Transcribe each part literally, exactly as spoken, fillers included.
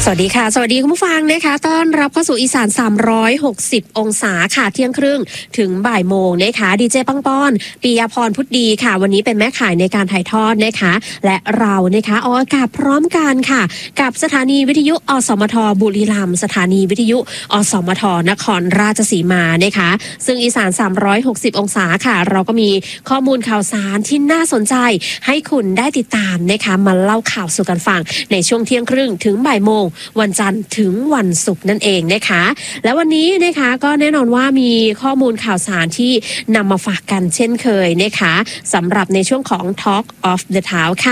วัสดีค่ะสวัสดีคุณผู้ฟังนะคะต้อนรับเข้าสู่อีสานสามร้อยหกสิบองศาค่ะเที่ยงครึ่งถึงบ่ายโมงนะคะดีเจปังปอนปิยาพรพุทธดีค่ะวันนี้เป็นแม่ข่ายในการถ่ายทอดนะคะและเรานะคะออกอากาศพร้อมกันค่ะกับสถานีวิทยุอสมทบุรีรัมย์สถานีวิทยุอสมทนครราชสีมานะคะซึ่งอีสานสามร้อยหกสิบองศาค่ะเราก็มีข้อมูลข่าวสารที่น่าสนใจให้คุณได้ติดตามนะคะมาเล่าข่าวสู่กันฟังในช่วงเที่ยงครึ่งถึงบ่ายโมงวันจันทร์ถึงวันศุกร์นั่นเองนะคะและวันนี้นะคะก็แน่นอนว่ามีข้อมูลข่าวสารที่นำมาฝากกันเช่นเคยนะคะสำหรับในช่วงของ Talk of the Town ค่ะ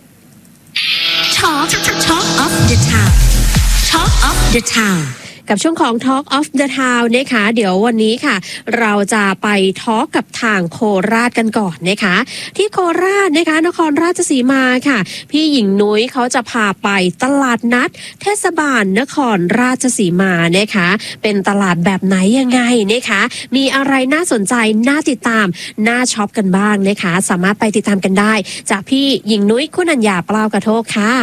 Talk Talk of the Town Talk of the Townกับช่วงของ Talk of the Town นะคะเดี๋ยววันนี้ค่ะเราจะไปทอล์กกับทางโคราชกันก่อนนะคะที่โคราชนะคะนครราชสีมาค่ะพี่หญิงนุ้ยเขาจะพาไปตลาดนัดเทศบาลนครราชสีมานะคะเป็นตลาดแบบไหนยังไงนะคะมีอะไรน่าสนใจน่าติดตามน่าช็อปกันบ้างนะคะสามารถไปติดตามกันได้จากพี่หญิงนุ้ยคุณัญญาเปล่ากระโทกค่ะ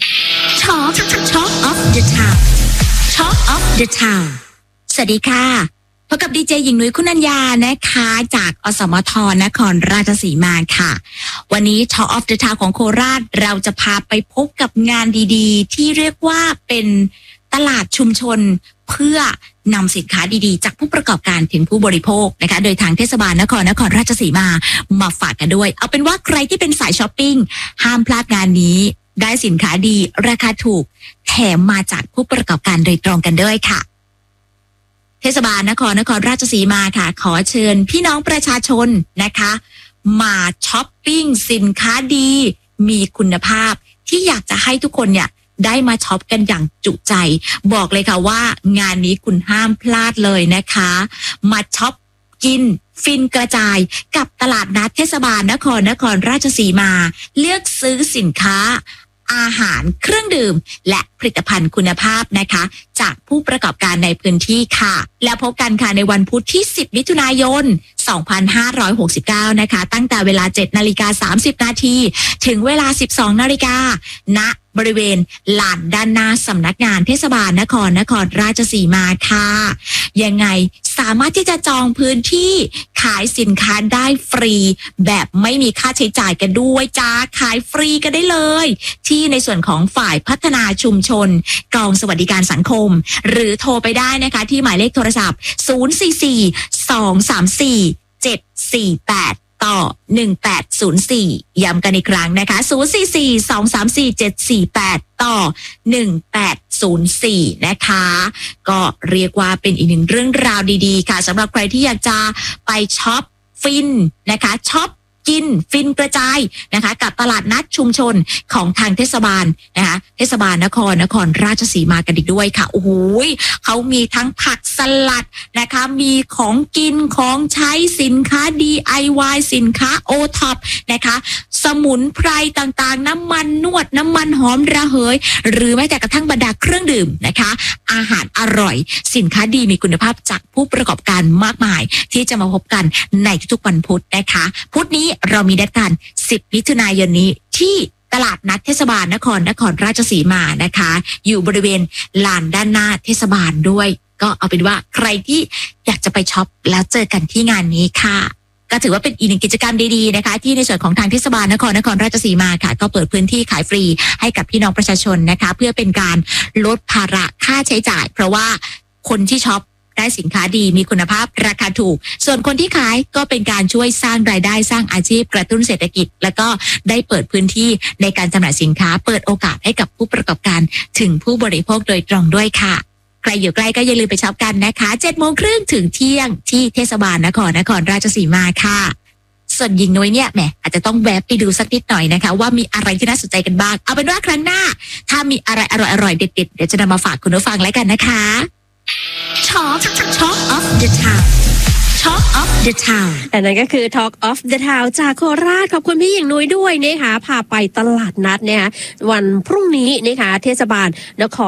Talk Talk of the Town Talk of the Town สวัสดีค่ะพบกับดีเจหญิงนุ้ยคุณัญญานะคะจากอสมทนครราชสีมาค่ะวันนี้ Talk of the Town ของโคราชเราจะพาไปพบกับงานดีๆที่เรียกว่าเป็นตลาดชุมชนเพื่อนำสินค้าดีๆจากผู้ประกอบการถึงผู้บริโภคนะคะโดยทางเทศบาลนครนครราชสีมามาฝากกันด้วยเอาเป็นว่าใครที่เป็นสายช้อปปิ้งห้ามพลาดงานนี้ได้สินค้าดีราคาถูกแถมมาจากผู้ประกอบการโดยตรงกันด้วยค่ะเทศบาลนครนครราชสีมาค่ะขอเชิญพี่น้องประชาชนนะคะมาช้อปปิ้งสินค้าดีมีคุณภาพที่อยากจะให้ทุกคนเนี่ยได้มาช็อปกันอย่างจุใจบอกเลยค่ะว่างานนี้คุณห้ามพลาดเลยนะคะมาช็อปกินฟินกระจายกับตลาดนัดเทศบาลนครนครราชสีมาเลือกซื้อสินค้าอาหารเครื่องดื่มและผลิตภัณฑ์คุณภาพนะคะจากผู้ประกอบการในพื้นที่ค่ะแล้วพบกันค่ะในวันพุธที่สิบมิถุนายนสองพันห้าร้อยหกสิบเก้านะคะตั้งแต่เวลา เจ็ดนาฬิกาสามสิบนาทีถึงเวลา สิบสองนาฬิกาณบริเวณลานด้านหน้าสำนักงานเทศบาลนครนครราชสีมาค่ะยังไงสามารถที่จะจองพื้นที่ขายสินค้าได้ฟรีแบบไม่มีค่าใช้จ่ายกันด้วยจ้าขายฟรีกันได้เลยที่ในส่วนของฝ่ายพัฒนาชุมชนกองสวัสดิการสังคมหรือโทรไปได้นะคะที่หมายเลขโทรศัพท์ศูนย์ สี่ สี่ สอง สาม สี่ เจ็ด สี่ แปดต่อหนึ่งแปดศูนย์สี่ย้ำกันอีกครั้งนะคะศูนย์ สี่ สี่ สอง สาม สี่ เจ็ด สี่ แปดต่อหนึ่งแปดศูนย์สี่นะคะก็เรียกว่าเป็นอีกหนึ่งเรื่องราวดีๆค่ะสำหรับใครที่อยากจะไปช็อปฟินนะคะช็อปกินฟินกระจายนะคะกับตลาดนัดชุมชนของทางเทศบาลนะคะเทศบาลนครนครราชสีมากันอีกด้วยค่ะโอ้โหเขามีทั้งผักสลัดนะคะมีของกินของใช้สินค้า ดี ไอ วาย สินค้า โอ ท็อป นะคะสมุนไพรต่างๆน้ำมันนวดน้ำมันหอมระเหยหรือแม้แต่กระทั่งบรรดาเครื่องดื่มนะคะอาหารอร่อยสินค้าดีมีคุณภาพจากผู้ประกอบการมากมายที่จะมาพบกันในทุกๆวันพุธนะคะพุธนี้เรามีนัดกันสิบมิถุนายนนี้ที่ตลาดนัดเทศบาลนครนครราชสีมานะคะอยู่บริเวณลานด้านหน้าเทศบาลด้วยก็เอาเป็นว่าใครที่อยากจะไปช็อปแล้วเจอกันที่งานนี้ค่ะก็ถือว่าเป็นอีกหนึ่งกิจกรรมดีๆนะคะที่ในส่วนของทางเทศบาลนครนครราชสีมาค่ะก็เปิดพื้นที่ขายฟรีให้กับพี่น้องประชาชนนะคะเพื่อเป็นการลดภาระค่าใช้จ่ายเพราะว่าคนที่ช็อปได้สินค้าดีมีคุณภาพราคาถูกส่วนคนที่ขายก็เป็นการช่วยสร้างรายได้สร้างอาชีพกระตุ้นเศรษฐกิจแล้วก็ได้เปิดพื้นที่ในการจำหน่ายสินค้าเปิดโอกาสให้กับผู้ประกอบการถึงผู้บริโภคโดยตรงด้วยค่ะใครอยู่ใกล้ก็อย่าลืมไปช็อปกันนะคะเจ็ดโมงครึ่งถึงเที่ยงที่เทศบาลนครนครราชสีมาค่ะส่วนหญิงน้อยเนี่ยแหมอาจจะต้องแวะไปดูสักนิดหน่อยนะคะว่ามีอะไรที่น่าสนใจกันบ้างเอาเป็นว่าครั้งหน้าถ้ามีอะไรอร่อยๆเด็ดๆเดี๋ยวจะนำมาฝากคุณผู้ฟังแล้วกันนะคะ Talk Talk of the Town Talk of the Town อันนั้นก็คือ Talk of the Town จากโคราชขอบคุณพี่หญิงนุ้ยด้วยนะคะพาไปตลาดนัดนะคะวันพรุ่งนี้นะคะเทศบาลนคร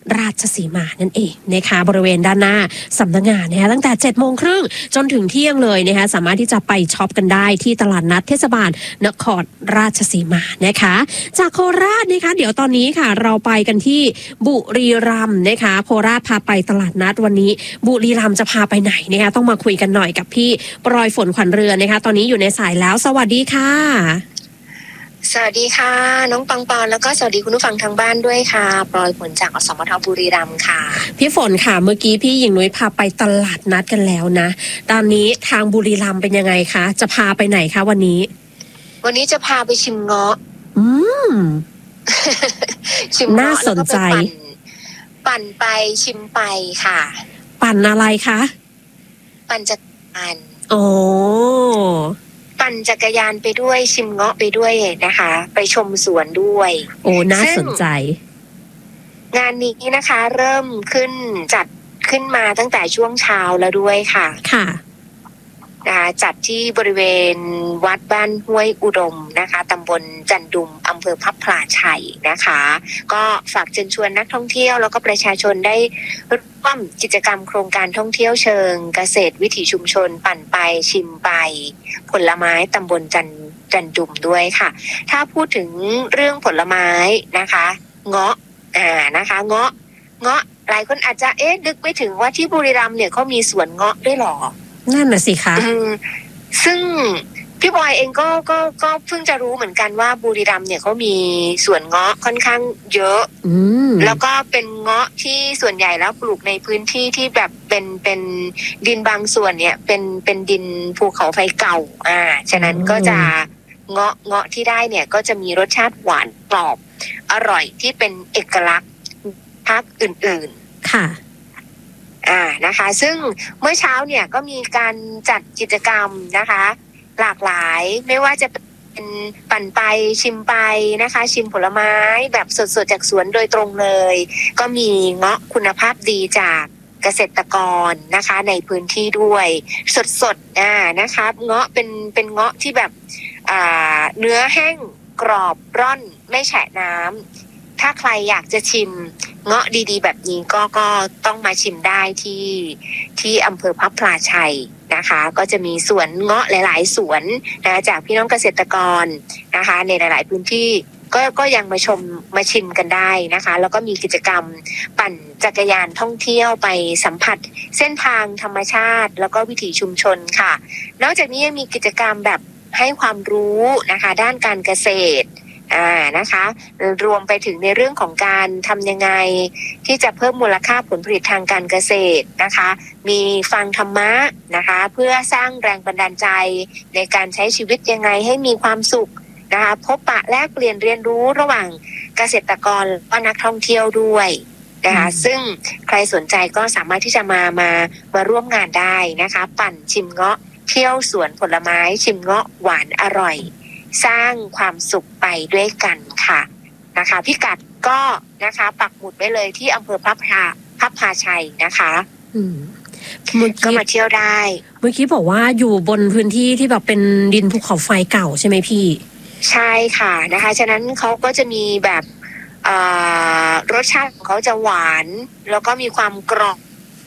ราชสีมานั่นเองนะคะบริเวณด้านหน้าสำนักงานนะคะตั้งแต่เจ็ดโมงครึ่งจนถึงเที่ยงเลยนะคะสามารถที่จะไปช็อปกันได้ที่ตลาดนัดเทศบาลนครราชสีมานะคะจากโคราชนะคะเดี๋ยวตอนนี้ค่ะเราไปกันที่บุรีรัมย์นะคะโคราชพาไปตลาดนัดวันนี้บุรีรัมย์จะพาไปไหนนะคะต้องมาคุยกันหน่อยกับพี่ปรอยฝนขวัญเรือนนะคะตอนนี้อยู่ในสายแล้วสวัสดีค่ะสวัสดีค่ะน้องปังปอนแล้วก็สวัสดีคุณผู้ฟังทางบ้านด้วยค่ะปลอยผลจากอสมทบุรีรัมย์ค่ะพี่ฝนค่ะเมื่อกี้พี่หญิงนุ้ยพาไปตลาดนัดกันแล้วนะตอนนี้ทางบุรีรัมย์เป็นยังไงคะจะพาไปไหนคะวันนี้วันนี้จะพาไปชิมเงาะอืมชิมน่าสนใจปั่นไปชิมไปค่ะปั่นอะไรคะปั่นจักรยานโอ้ปั่นจักรยานไปด้วยชิมเงาะไปด้วยนะคะไปชมสวนด้วยโอ้น่าสนใจงานนี้นะคะเริ่มขึ้นจัดขึ้นมาตั้งแต่ช่วงเช้าแล้วด้วยค่ะค่ะนะคะจัดที่บริเวณวัดบ้านห้วยอุดมนะคะตำบลจันดุมอำเภอพระพลาชัยนะคะก็ฝากเชิญชวนนักท่องเที่ยวแล้วก็ประชาชนได้ร่วมกิจกรรมโครงการท่องเที่ยวเชิงเกษตรวิถีชุมชนปั่นไปชิมไปผลไม้ตำบลจันจันดุมด้วยค่ะถ้าพูดถึงเรื่องผลไม้นะคะเงาะอ่านะคะเงาะเงาะหลายคนอาจจะเอ๊ะนึกไม่ถึงว่าที่บุรีรัมย์เนี่ยเขามีสวนเงาะด้วยหรอนั่นน่ะสิคะซึ่งพี่บอยเองก็ก็ก็เพิ่งจะรู้เหมือนกันว่าบุรีรัมย์เนี่ยเขามีสวนเงาะค่อนข้างเยอะแล้วก็เป็นเงาะที่ส่วนใหญ่แล้วปลูกในพื้นที่ที่แบบเป็นเป็นดินบางส่วนเนี่ยเป็นเป็นดินภูเขาไฟเก่าอ่าฉะนั้นก็จะเงาะเงาะที่ได้เนี่ยก็จะมีรสชาติหวานกรอบอร่อยที่เป็นเอกลักษณ์ภาคอื่นๆค่ะอ่านะคะซึ่งเมื่อเช้าเนี่ยก็มีการจัดกิจกรรมนะคะหลากหลายไม่ว่าจะเป็นปั่นไปชิมไปนะคะชิมผลไม้แบบสดๆจากสวนโดยตรงเลยก็มีเงาะคุณภาพดีจากเกษตรกรนะคะในพื้นที่ด้วยสดๆอ่านะคะเงาะเป็นเป็นเงาะที่แบบอ่าเนื้อแห้งกรอบร่อนไม่แฉะน้ำถ้าใครอยากจะชิมเงาะดีๆแบบนี้ก็ก็ต้องมาชิมได้ที่ที่อำเภอพระพลาชัยนะคะก็จะมีสวนเงาะหลายๆสวนนะจากพี่น้องเกษตรกรนะคะในหลายๆพื้นที่ก็ก็ยังมาชมมาชิมกันได้นะคะแล้วก็มีกิจกรรมปั่นจักรยานท่องเที่ยวไปสัมผัสเส้นทางธรรมชาติแล้วก็วิถีชุมชนค่ะนอกจากนี้ยังมีกิจกรรมแบบให้ความรู้นะคะด้านการเกษตรอ่านะคะรวมไปถึงในเรื่องของการทำยังไงที่จะเพิ่มมูลค่าผลผลิตทางการเกษตรนะคะมีฟังธรรมะนะคะเพื่อสร้างแรงบันดาลใจในการใช้ชีวิตยังไงให้มีความสุขนะคะพบปะแลกเปลี่ยนเรียนรู้ระหว่างเกษตรกรและนักท่องเที่ยวด้วยนะคะซึ่งใครสนใจก็สามารถที่จะมามามาร่วมงานได้นะคะปั่นชิมเงาะเที่ยวสวนผลไม้ชิมเงาะหวานอร่อยสร้างความสุขไปด้วยกันค่ะนะคะพิกัดก็นะคะปักหมุดไว้เลยที่อำเภอพระพลาพระพลาชัยนะคะอืมก็มาเที่ยวได้เมื่อกี้บอกว่าอยู่บนพื้นที่ที่แบบเป็นดินภูเขาไฟเก่าใช่ไหมพี่ใช่ค่ะนะคะฉะนั้นเขาก็จะมีแบบรสชาติของเขาจะหวานแล้วก็มีความกรอบ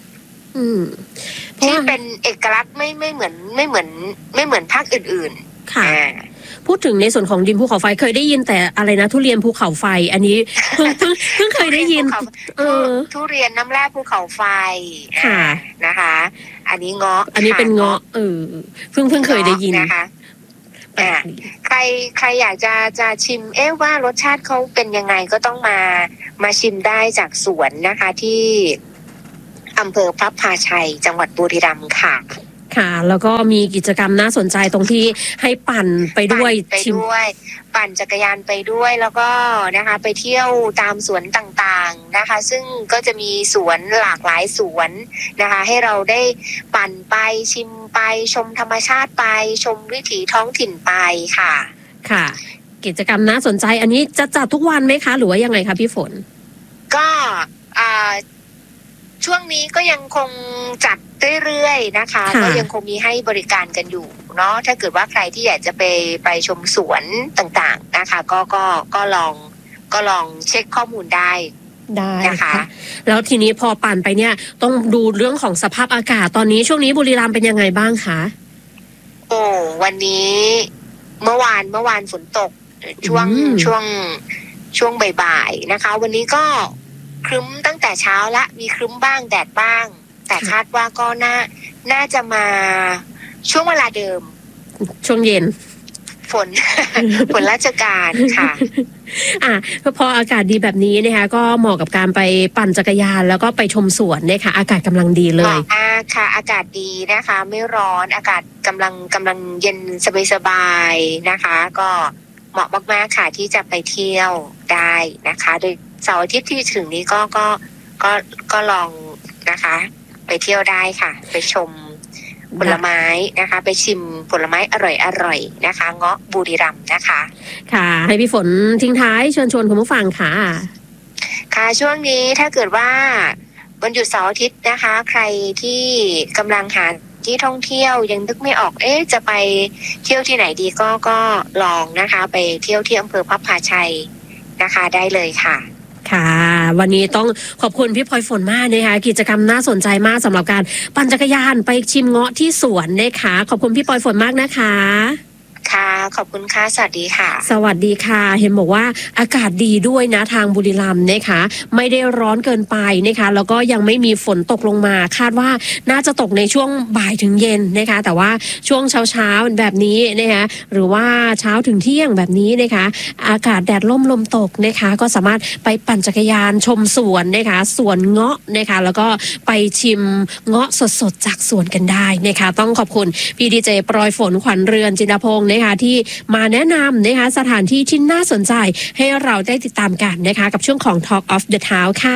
ที่เป็นเอกลักษณ์ไม่ไม่เหมือนไม่เหมือนไม่เหมือนภาคอื่นๆค่ะพูดถึงในส่วนของดินภูเขาไฟเคยได้ยินแต่อะไรนะทุเรียนภูเขาไฟอันนี้เพิ่งเพิ่งเพิ่งเคยได้ยินเออทุเรียนน้ำแร่ภูเขาไฟค่ะนะคะอันนี้เงาะอันนี้เป็นเงาะเออเพิ่งเพิ่งเคยได้ยินนะคะใครใครอยากจะจะชิมเอ๊ะว่ารสชาติเขาเป็นยังไงก็ต้องมามาชิมได้จากสวนนะคะที่อำเภอพระพลาชัยจังหวัดบุรีรัมย์ค่ะค่ะแล้วก็มีกิจกรรมน่าสนใจตรงที่ให้ปั่นไปด้วยไปด้วยปั่นจักรยานไปด้วยแล้วก็นะคะไปเที่ยวตามสวนต่างๆนะคะซึ่งก็จะมีสวนหลากหลายสวนนะคะให้เราได้ปั่นไปชิมไปชมธรรมชาติไปชมวิถีท้องถิ่นไปค่ะค่ะกิจกรรมน่าสนใจอันนี้จะจัดทุกวันไหมคะหรือว่ายังไงคะพี่ฝนก็อ่าช่วงนี้ก็ยังคงจัดเรื่อยๆนะคะก็ยังคงมีให้บริการกันอยู่เนาะถ้าเกิดว่าใครที่อยากจะไปไปชมสวนต่างๆนะคะก็ก็ก็ลองก็ลองเช็คข้อมูลได้ได้นะคะค่ะแล้วทีนี้พอปั่นไปเนี่ยต้องดูเรื่องของสภาพอากาศตอนนี้ช่วงนี้บุรีรัมย์เป็นยังไงบ้างคะโอ้วันนี้เมื่อวานเมื่อวานฝนตกช่วงอืมช่วงช่วงบ่ายๆนะคะ วันนี้ก็ครึ้มตั้งแต่เช้าละมีครึ้มบ้างแดดบ้าง แต่คาดว่าก็น่าน่าจะมาช่วงเวลาเดิมช่วงเย็นฝน ฝนราชการค่ะอ่ะพออากาศดีแบบนี้นะคะก็เหมาะกับการไปปั่นจักรยานแล้วก็ไปชมสวนนะคะอากาศกำลังดีเลเหยมาะมากค่ะ อากาศดีนะคะ ไม่ร้อนอากาศกำลังกำลังเย็นสบายๆนะคะ ก็เหมาะมากๆค่ะที่จะไปเที่ยวได้นะคะ โดยเสาร์อาทิตย์ที่ถึงนี้ก็ก็ก็ก็ลองนะคะ ไปเที่ยวได้ค่ะ ไปชมผลไม้นะคะ ไปชิมผลไม้อร่อยๆนะคะ เงาะบุรีรัมย์นะคะค่ะ ให้พี่ฝนทิ้งท้ายเชิญชวนคุณผู้ฟังค่ะค่ะช่วงนี้ถ้าเกิดว่าวันหยุดเสาร์อาทิตย์นะคะ ใครที่กำลังหาที่ท่องเที่ยวยังนึกไม่ออกเอ๊ะจะไปเที่ยวที่ไหนดีก็ก็ลองนะคะ ไปเที่ยวที่อำเภอพระพาชัยนะคะได้เลยค่ะค่ะ วันนี้ต้องขอบคุณพี่พลอยฝนมากนะคะกิจกรรมน่าสนใจมากสำหรับการปั่นจักรยานไปชิมเงาะที่สวนนะคะขอบคุณพี่พลอยฝนมากนะคะค่ะขอบคุณค่ะสวัสดีค่ะสวัสดีค่ะ เห็นบอกว่าอากาศดีด้วยนะทางบุรีรัมย์นะคะไม่ได้ร้อนเกินไปนะคะแล้วก็ยังไม่มีฝนตกลงมาคาดว่าน่าจะตกในช่วงบ่ายถึงเย็นนะคะแต่ว่าช่วงเช้าเช้าๆแบบนี้นะคะหรือว่าเช้าถึงเที่ยงแบบนี้นะคะอากาศแดดร่มลมตกนะคะก็สามารถไปปั่นจักรยานชมสวนนะคะสวนเงาะนะคะแล้วก็ไปชิมเงาะสดๆจากสวนกันได้นะคะต้องขอบคุณพี่ดีเจปลอยฝนขวัญเรือนจินดาพงศ์นะคะที่มาแนะนำนะคะสถานที่ที่น่าสนใจให้เราได้ติดตามกันนะคะกับช่วงของ Talk of the Town ค่ะ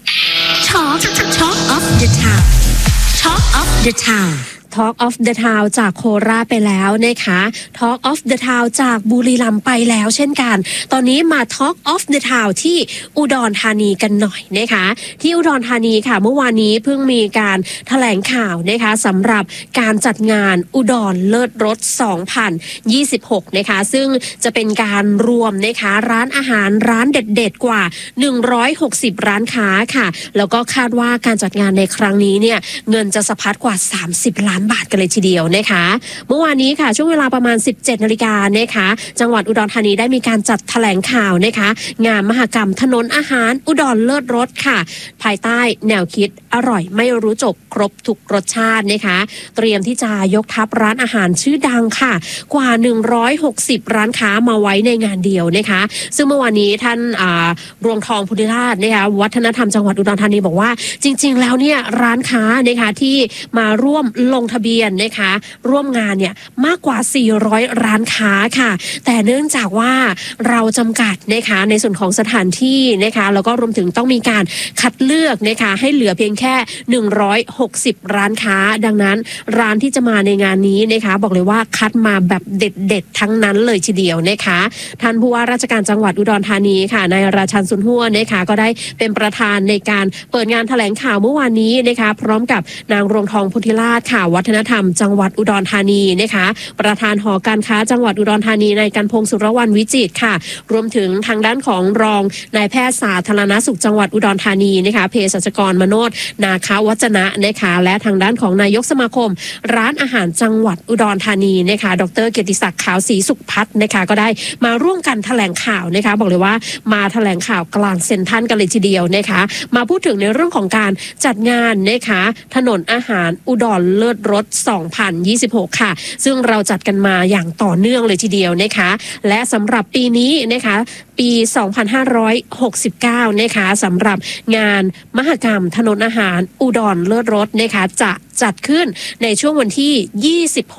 Talk Talk of the Town Talk of the Town Talk of the Town จากโคราชไปแล้วนะคะ Talk of the Town จากบุรีรัมย์ไปแล้วเช่นกัน ตอนนี้มา Talk of the Town ที่อุดรธานีกันหน่อยนะคะที่อุดรธานีค่ะเมื่อวานนี้เพิ่งมีการแถลงข่าวนะคะสำหรับการจัดงานอุดรเลิศรสสองพันยี่สิบหกนะคะซึ่งจะเป็นการรวมนะคะร้านอาหารร้านเด็ดๆกว่าหนึ่งร้อยหกสิบร้านค้าค่ะแล้วก็คาดว่าการจัดงานในครั้งนี้เนี่ยเงินจะสะพัดกว่าสามสิบล้านบาทกันเลยทีเดียวนะคะเมื่อวานนี้ค่ะช่วงเวลาประมาณ สิบเจ็ดนาฬิกานะคะจังหวัดอุดรธานีได้มีการจัดแถลงข่าวนะคะงานมหกรรมถนนอาหารอุดรเลิศรสค่ะภายใต้แนวคิดอร่อยไม่รู้จบครบทุกรสชาตินะคะเตรียมที่จะยกทัพร้านอาหารชื่อดังค่ะกว่าหนึ่งร้อยหกสิบร้านค้ามาไว้ในงานเดียวนะคะซึ่งเมื่อวานนี้ท่านอ่ารวงทองพุทธิราชนะคะวัฒนธรรมจังหวัดอุดรธานีบอกว่าจริงๆแล้วเนี่ยร้านค้านะคะที่มาร่วมลงทะเบียนนะคะร่วมงานเนี่ยมากกว่าสี่ร้อยร้านค้าค่ะแต่เนื่องจากว่าเราจำกัดนะคะในส่วนของสถานที่นะคะแล้วก็รวมถึงต้องมีการคัดเลือกนะคะให้เหลือเพียงแค่หนึ่งร้อยหกสิบร้านค้าดังนั้นร้านที่จะมาในงานนี้นะคะบอกเลยว่าคัดมาแบบเด็ดๆทั้งนั้นเลยทีเดียวนะคะท่านผู้ว่าราชการจังหวัดอุดรธานีค่ะนายราชันสุนหัวนะคะก็ได้เป็นประธานในการเปิดงานแถลงข่าวเมื่อวานนี้นะคะพร้อมกับนางรวงทองพุทธิราชค่ะวัฒนธรรมจังหวัดอุดรธานีนะคะประธานหอการค้าจังหวัดอุดรธานีนายกันพงศ์สุรวรรณวิจิตรค่ะรวมถึงทางด้านของรองนายแพทย์สาธารณสุขจังหวัดอุดรธานีนะคะเภสัชกรมโนชนาควัจนะนะคะและทางด้านของนายกสมาคมร้านอาหารจังหวัดอุดรธานีนะคะดรเกียรติศักดิ์ขาวศรีสุขพัฒน์นะคะก็ได้มาร่วมกันแถลงข่าวนะคะบอกเลยว่ามาแถลงข่าวกลางเซ็นทรัลกันเลยทีเดียวนะคะมาพูดถึงในเรื่องของการจัดงานนะคะถนนอาหารอุดรเลิศรสสองพันยี่สิบหกค่ะซึ่งเราจัดกันมาอย่างต่อเนื่องเลยทีเดียวนะคะและสำหรับปีนี้นะคะปีสองพันห้าร้อยหกสิบเก้านะคะสำหรับงานมหกรรมถนนอาหารอุดรเลิศรสนะคะจะจัดขึ้นในช่วงวันที่ยี่สิบ